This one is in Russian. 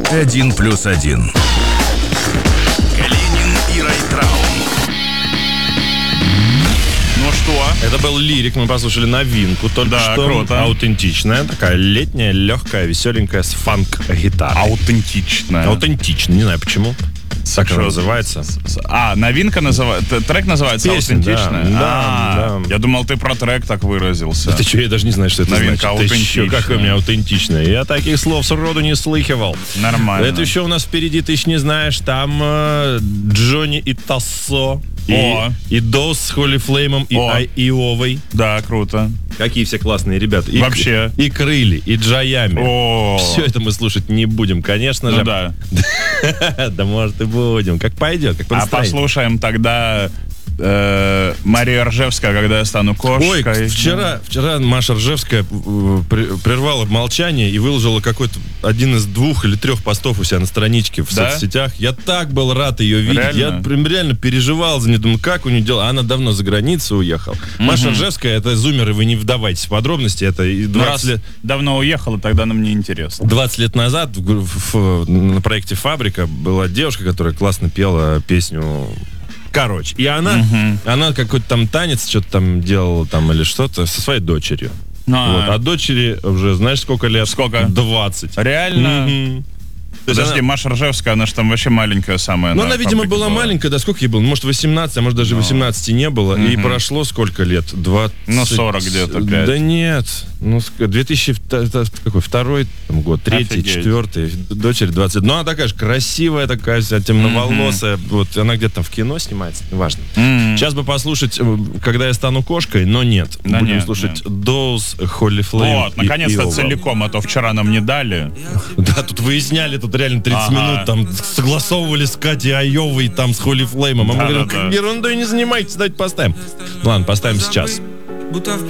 1+1. Калинин и Райtraum. Ну что? Это был Лирик, мы послушали новинку только Да, что. круто. Аутентичная, такая летняя, легкая, веселенькая, с фанк-гитарой. Аутентичная. Аутентично, не знаю почему. Так Что? называется. Новинка называется. Трек называется Песня, «Аутентичная». да. Я думал, ты про трек так выразился. Ты что, я даже не знаю, что это Новинка значит. Ты чё, аутентичная. какое у меня аутентичное? Я таких слов сроду не слыхивал. Нормально. Это еще у нас впереди, ты еще не знаешь, там Джонни и Тассо. О. И Дос с Холли Флеймом, и О. Иовой. Да, круто. Какие все классные ребята. И Вообще. И Крылья, и Джаями. О. Все это мы слушать не будем, конечно Ну же. да. Да может и будем. Как пойдет, как по А настроению. послушаем тогда Мария Ржевская, «Когда я стану Ой, кошкой». вчера Маша Ржевская прервала молчание и выложила какой-то один из 2 или 3 постов у себя на страничке в Да? соцсетях. Я так был рад ее видеть. Реально? Я прям реально переживал за нее. Думаю, как у нее дела? Она давно за границу уехала. Маша Ржевская, это зумеры, вы не вдавайтесь в подробности. Это и Ну, 20 раз лет... давно уехала, тогда нам не интересно. 20 лет назад на проекте «Фабрика» была девушка, которая классно пела песню. Короче, и она какой-то там танец что-то там делала там или что-то со своей дочерью. Вот, а дочери уже, знаешь, сколько лет? Сколько? 20. Реально? Мгм. То есть Подожди, она- Маша Ржевская, она же там вообще маленькая самая. Ну, на она, видимо, «Фабрике» была маленькая, да, сколько ей было? Может, 18, а может, даже 18 не было. И прошло сколько лет? 20... Ну, 40 где-то, 5. Да нет. Ну, 2002 год, 3-й, Офигеть. 4-й, дочери 20. Ну, она такая же красивая, такая вся темноволосая. Вот, она где-то там в кино снимается, неважно. Сейчас бы послушать «Когда я стану кошкой», но нет. Да Будем нет, слушать Dolls, Холли Флейм. Вот, наконец-то целиком, а то вчера нам не дали. Да, тут выясняли, тут реально 30 Ага. минут там согласовывали с Катей Айовой, там с Холли Флеймом. А мы говорим, Да-да-да. ерундой не занимайтесь, давайте поставим. Ладно, поставим сейчас.